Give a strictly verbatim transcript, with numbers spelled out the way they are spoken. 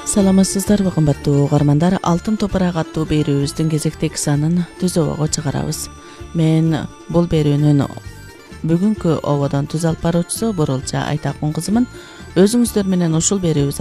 Саламатсыздарбы кымбаттуу угармандар, Алтын топурак аттуу берүүбүздүн кезектеги санын түз обого чыгарабыз. Мен бул берүүнүн бүгүнкү ободон түз алып баруучусу Бурулча Айтакун кызымын. Өзүңүздөр менен ушул берүүбүз